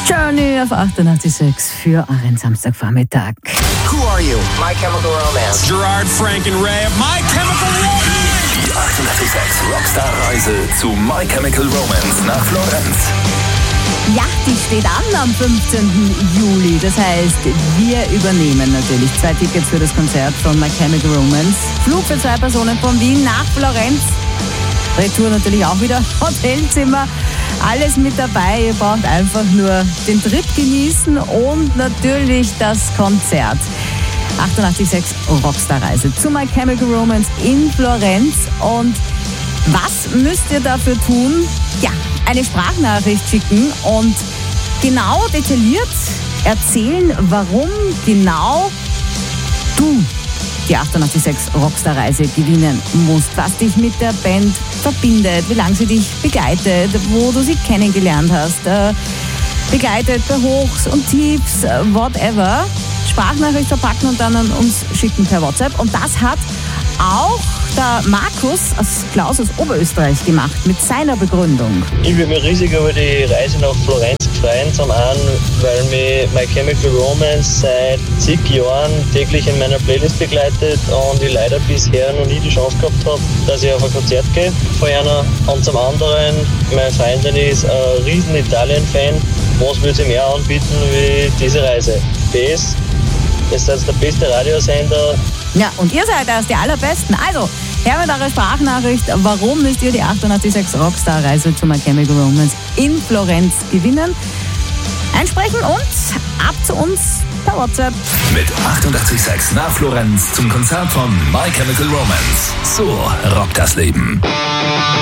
Journey auf 88.6 für euren Samstagvormittag. Who Are You? My Chemical Romance. Gerard, Frank and Ray of My Chemical Romance. Die 88.6 Rockstar-Reise zu My Chemical Romance nach Florenz. Ja, die steht an am 15. Juli. Das heißt, wir übernehmen natürlich 2 Tickets für das Konzert von My Chemical Romance. Flug für 2 Personen von Wien nach Florenz. Retour natürlich auch wieder. Hotelzimmer. Alles mit dabei. Ihr braucht einfach nur den Trip genießen und natürlich das Konzert. 88.6 Rockstar-Reise zu My Chemical Romance in Florenz. Und was müsst ihr dafür tun? Ja, eine Sprachnachricht schicken und genau detailliert erzählen, warum genau du die 88.6 Rockstar-Reise gewinnen musst, was dich mit der Band verbindet, wie lange sie dich begleitet, wo du sie kennengelernt hast, begleitet bei Hochs und Tiefs, whatever. Sprachnachricht verpacken und dann an uns schicken per WhatsApp. Und das hat auch der Markus aus Klaus aus Oberösterreich gemacht mit seiner Begründung. Ich würde mich riesig über die Reise nach Florenz freuen. Zum einen, weil mich My Chemical Romance seit zig Jahren täglich in meiner Playlist begleitet und ich leider bisher noch nie die Chance gehabt habe, dass ich auf ein Konzert gehe von einer. Und zum anderen, meine Freundin ist ein riesen Italien-Fan. Was will sie mehr anbieten wie diese Reise? PS, ihr seid der beste Radiosender. Ja, und ihr seid erst die Allerbesten. Also, her mit eurer Sprachnachricht. Warum müsst ihr die 88.6 Rockstar-Reise zu My Chemical Romance in Florenz gewinnen? Einsprechen und ab zu uns per WhatsApp. Mit 88.6 nach Florenz zum Konzert von My Chemical Romance. So rockt das Leben.